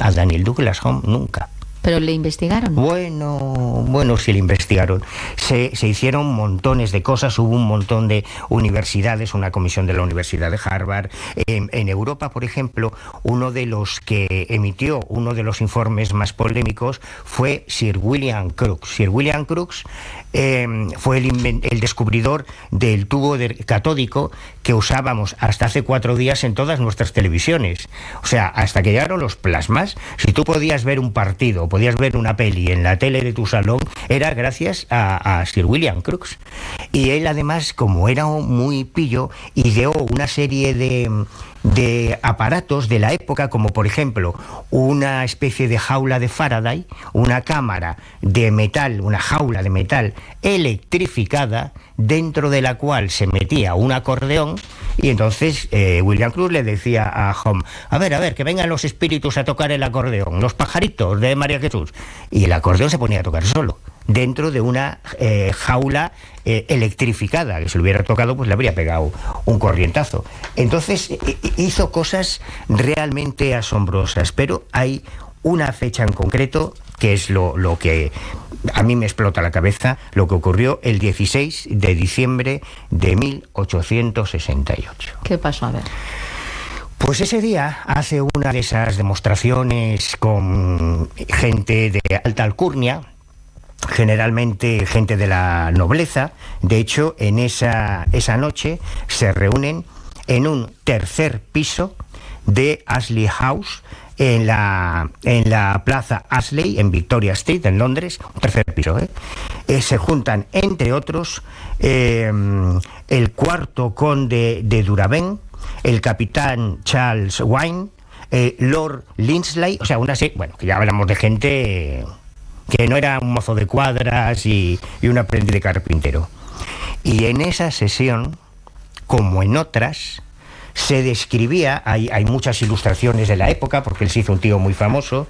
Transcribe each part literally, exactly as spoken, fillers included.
a Daniel Douglas Home nunca. ¿Pero le investigaron? Bueno, bueno, sí le investigaron. Se, se hicieron montones de cosas, hubo un montón de universidades, una comisión de la Universidad de Harvard. En, en Europa, por ejemplo, uno de los que emitió uno de los informes más polémicos fue Sir William Crookes. Sir William Crookes eh, fue el, el descubridor del tubo de, catódico que usábamos hasta hace cuatro días en todas nuestras televisiones. O sea, hasta que llegaron los plasmas, si tú podías ver un partido, podías ver una peli en la tele de tu salón, era gracias a, a Sir William Crookes. Y él además, como era muy pillo, ideó una serie de, de aparatos de la época, como por ejemplo una especie de jaula de Faraday, una cámara de metal, una jaula de metal electrificada, dentro de la cual se metía un acordeón. Y entonces eh, William Crookes le decía a Home: a ver, a ver, que vengan los espíritus a tocar el acordeón, los pajaritos de María Jesús. Y el acordeón se ponía a tocar solo, dentro de una eh, jaula eh, electrificada, que si lo hubiera tocado pues le habría pegado un corrientazo. Entonces eh, hizo cosas realmente asombrosas, pero hay una fecha en concreto que es lo, lo que a mí me explota la cabeza, lo que ocurrió el dieciséis de diciembre de mil ochocientos sesenta y ocho. ¿Qué pasó? A ver. Pues ese día hace una de esas demostraciones con gente de alta alcurnia, generalmente gente de la nobleza. De hecho, en esa, esa noche se reúnen en un tercer piso de Ashley House, en la, en la plaza Ashley, en Victoria Street, en Londres, un tercer piso, ¿eh? Eh, se juntan, entre otros, eh, el cuarto conde de Duraven, el capitán Charles Wine, eh, Lord Linsley, o sea, una serie, bueno, que ya hablamos de gente que no era un mozo de cuadras y, y un aprendiz de carpintero. Y en esa sesión, como en otras, se describía, hay, hay muchas ilustraciones de la época, porque él se hizo un tío muy famoso,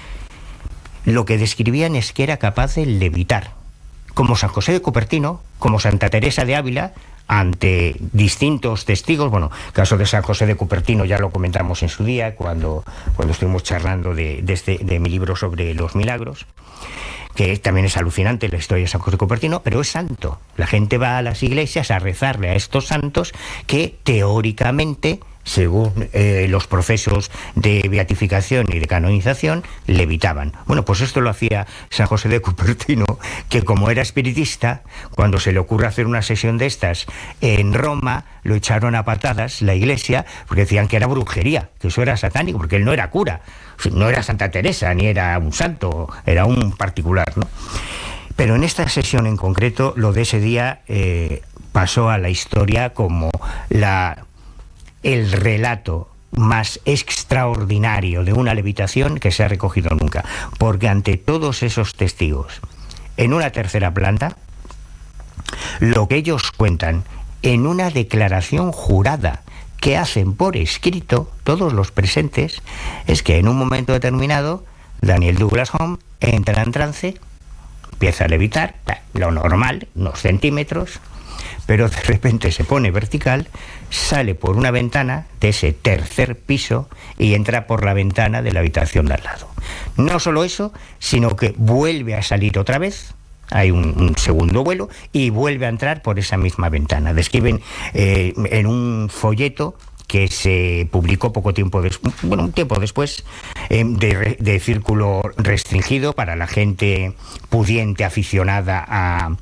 lo que describían es que era capaz de levitar, como San José de Cupertino, como Santa Teresa de Ávila, ante distintos testigos. Bueno, el caso de San José de Cupertino ya lo comentamos en su día, cuando, cuando estuvimos charlando de, de, este, de mi libro sobre los milagros, que también es alucinante la historia de San José de Cupertino, pero es santo. La gente va a las iglesias a rezarle a estos santos que teóricamente, según eh, los procesos de beatificación y de canonización, levitaban. Bueno, pues esto lo hacía San José de Cupertino, que como era espiritista, cuando se le ocurre hacer una sesión de estas en Roma, lo echaron a patadas la iglesia, porque decían que era brujería, que eso era satánico, porque él no era cura, no era Santa Teresa, ni era un santo, era un particular, ¿no? Pero en esta sesión en concreto, lo de ese día eh, pasó a la historia como la... el relato más extraordinario de una levitación que se ha recogido nunca, porque ante todos esos testigos, en una tercera planta, lo que ellos cuentan en una declaración jurada que hacen por escrito todos los presentes, es que en un momento determinado Daniel Douglas Home entra en trance, empieza a levitar, lo normal, unos centímetros, pero de repente se pone vertical, sale por una ventana de ese tercer piso y entra por la ventana de la habitación de al lado. No solo eso, sino que vuelve a salir otra vez, hay un, un segundo vuelo, y vuelve a entrar por esa misma ventana. Describen eh, en un folleto que se publicó poco tiempo después, bueno, un tiempo después, eh, de, de círculo restringido para la gente pudiente, aficionada a...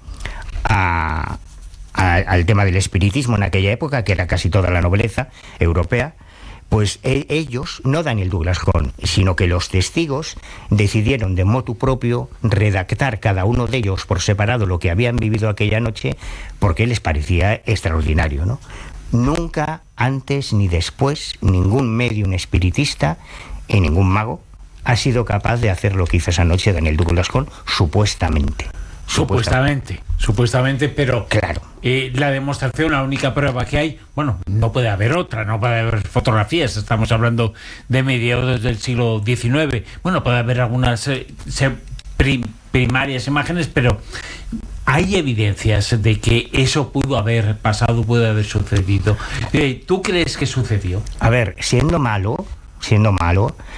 a al tema del espiritismo en aquella época, que era casi toda la nobleza europea, pues e- ellos, no Daniel Douglas Home, sino que los testigos decidieron de motu propio redactar cada uno de ellos por separado lo que habían vivido aquella noche, porque les parecía extraordinario, ¿no? Nunca antes ni después ningún medium espiritista y ningún mago ha sido capaz de hacer lo que hizo esa noche Daniel Douglas Home, supuestamente. Supuestamente, supuestamente, pero claro. Eh, la demostración, la única prueba que hay, bueno, no puede haber otra, no puede haber fotografías, estamos hablando de mediados del siglo diecinueve, bueno, puede haber algunas eh, prim, primarias imágenes, pero hay evidencias de que eso pudo haber pasado, pudo haber sucedido. Eh, ¿Tú crees que sucedió? A ver, siendo malo, siendo malo,